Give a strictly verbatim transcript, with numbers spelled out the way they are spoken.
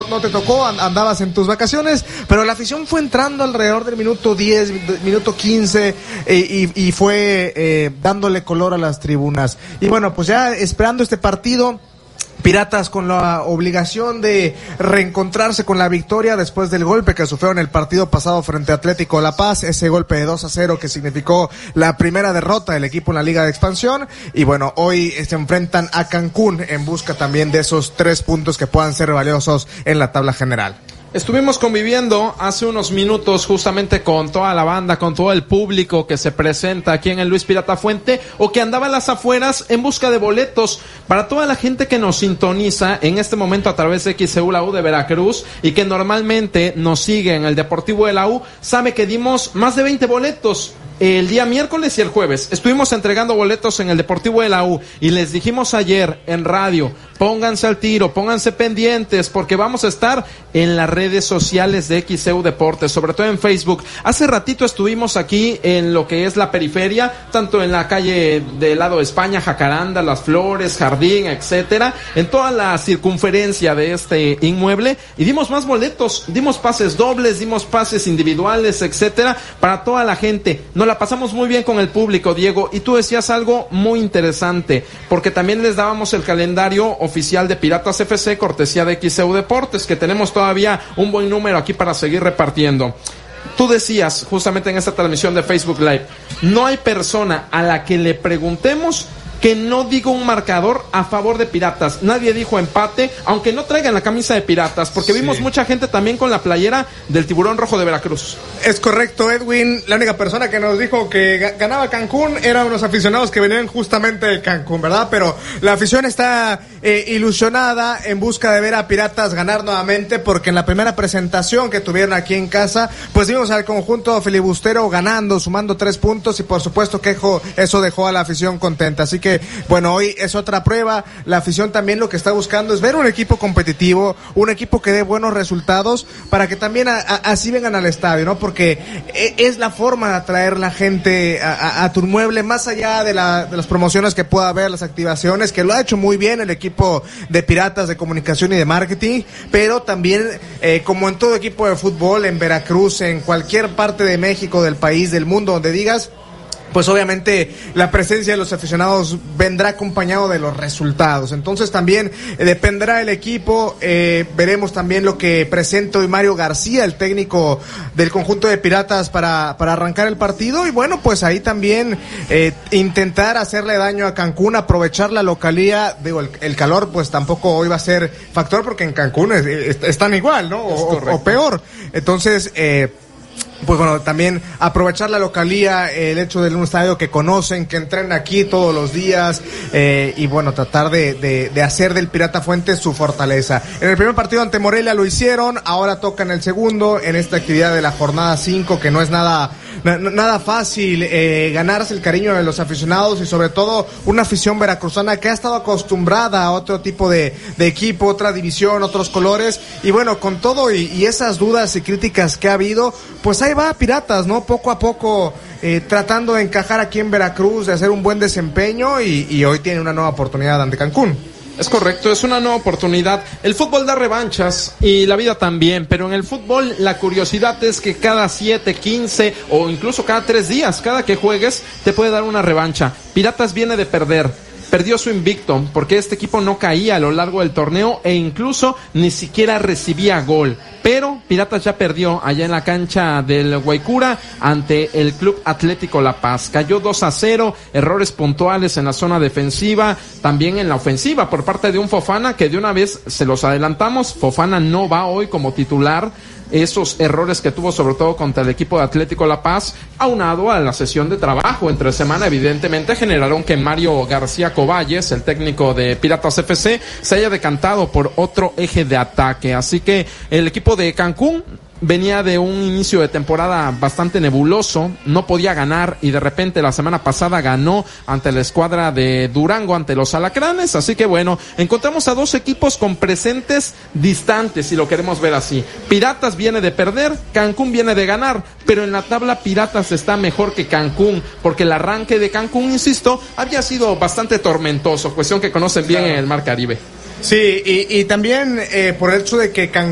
no te tocó, andabas en tus vacaciones, pero la afición fue entrando alrededor del minuto diez, minuto quince, eh, y, y fue eh, dándole color a las tribunas. Y bueno, pues ya esperando este partido, Piratas con la obligación de reencontrarse con la victoria después del golpe que sufrieron el partido pasado frente a Atlético La Paz, ese golpe de dos a cero que significó la primera derrota del equipo en la Liga de Expansión. Y bueno, hoy se enfrentan a Cancún en busca también de esos tres puntos que puedan ser valiosos en la tabla general. Estuvimos conviviendo hace unos minutos justamente con toda la banda, con todo el público que se presenta aquí en el Luis Pirata Fuente o que andaba a las afueras en busca de boletos. Para toda la gente que nos sintoniza en este momento a través de X C U La U de Veracruz y que normalmente nos sigue en el Deportivo de la U, sabe que dimos más de veinte boletos el día miércoles y el jueves. Estuvimos entregando boletos en el Deportivo de la U y les dijimos ayer en radio, pónganse al tiro, pónganse pendientes porque vamos a estar en las redes sociales de X C U Deportes, sobre todo en Facebook. Hace ratito estuvimos aquí en lo que es la periferia, tanto en la calle del lado de España, Jacaranda, Las Flores, Jardín, etcétera, en toda la circunferencia de este inmueble, y dimos más boletos, dimos pases dobles, dimos pases individuales, etcétera, para toda la gente. Nos la pasamos muy bien con el público, Diego, y tú decías algo muy interesante, porque también les dábamos el calendario oficial de Piratas F C, cortesía de X C U Deportes, que tenemos todavía un buen número aquí para seguir repartiendo. Tú decías, justamente en esta transmisión de Facebook Live, no hay persona a la que le preguntemos que no diga un marcador a favor de Piratas. Nadie dijo empate, aunque no traigan la camisa de Piratas, porque sí. Vimos mucha gente también con la playera del Tiburón Rojo de Veracruz. Es correcto, Edwin. La única persona que nos dijo que ganaba Cancún eran los aficionados que venían justamente de Cancún, ¿verdad? Pero la afición está eh, ilusionada en busca de ver a Piratas ganar nuevamente, porque en la primera presentación que tuvieron aquí en casa, pues vimos al conjunto filibustero ganando, sumando tres puntos, y por supuesto que eso dejó a la afición contenta. Así que bueno, hoy es otra prueba. La afición también lo que está buscando es ver un equipo competitivo, un equipo que dé buenos resultados, para que también a, a, así vengan al estadio, ¿no? Porque es la forma de atraer la gente a, a, a tu inmueble, más allá de, la, de las promociones que pueda haber, las activaciones, que lo ha hecho muy bien el equipo de Piratas de comunicación y de marketing, pero también, eh, como en todo equipo de fútbol, en Veracruz, en cualquier parte de México, del país, del mundo, donde digas, pues obviamente la presencia de los aficionados vendrá acompañado de los resultados. Entonces también eh, dependerá el equipo, eh, veremos también lo que presenta hoy Mario García, el técnico del conjunto de Piratas, para, para arrancar el partido, y bueno, pues ahí también eh, intentar hacerle daño a Cancún, aprovechar la localía. Digo, el, el calor pues tampoco hoy va a ser factor, porque en Cancún es, es, están igual, ¿no? O, o peor. Entonces, eh, pues bueno, también aprovechar la localía, el hecho de un estadio que conocen, que entrenan aquí todos los días, eh, y bueno, tratar de, de, de hacer del Pirata Fuente su fortaleza. En el primer partido ante Morelia lo hicieron, ahora toca en el segundo, en esta actividad de la jornada cinco, que no es nada, na, nada fácil, eh, ganarse el cariño de los aficionados, y sobre todo una afición veracruzana que ha estado acostumbrada a otro tipo de, de equipo, otra división, otros colores, y bueno, con todo y, y esas dudas y críticas que ha habido, pues hay va Piratas, ¿no? Poco a poco eh, tratando de encajar aquí en Veracruz, de hacer un buen desempeño, y, y hoy tiene una nueva oportunidad ante Cancún. Es correcto, es una nueva oportunidad. El fútbol da revanchas y la vida también, pero en el fútbol la curiosidad es que cada siete, quince o incluso cada tres días, cada que juegues, te puede dar una revancha. Piratas viene de perder. Perdió su invicto porque este equipo no caía a lo largo del torneo e incluso ni siquiera recibía gol. Pero Piratas ya perdió allá en la cancha del Guaycura ante el Club Atlético La Paz. Cayó dos a cero, errores puntuales en la zona defensiva, también en la ofensiva por parte de un Fofana que de una vez se los adelantamos. Fofana no va hoy como titular. Esos errores que tuvo sobre todo contra el equipo de Atlético La Paz, aunado a la sesión de trabajo entre semana, evidentemente generaron que Mario García Coballes, el técnico de Piratas F C, se haya decantado por otro eje de ataque. Así que el equipo de Cancún venía de un inicio de temporada bastante nebuloso, no podía ganar, y de repente la semana pasada ganó ante la escuadra de Durango, ante los Alacranes. Así que bueno, encontramos a dos equipos con presentes distantes, si lo queremos ver así. Piratas viene de perder, Cancún viene de ganar, pero en la tabla Piratas está mejor que Cancún, porque el arranque de Cancún, insisto, había sido bastante tormentoso, cuestión que conocen bien en el Mar Caribe. Sí, y, y también eh, por el hecho de que Cancún